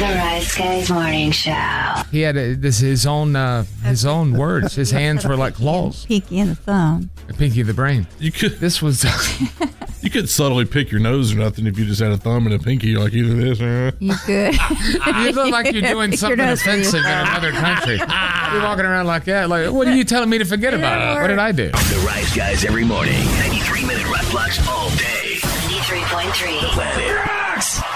Rise Guys Morning Show. He had his own words. His hands were like claws. Pinky and the thumb. The pinky of the brain. You could This was. you could subtly pick your nose or nothing if you just had a thumb and a pinky, like either this or that. You could. You look like you're doing something offensive in another country. You're walking around like that. Like, what are you telling me to forget about? What did I do? The Rise Guys every morning. 93-minute rap blocks all day. 93.3. The Planet Rocks.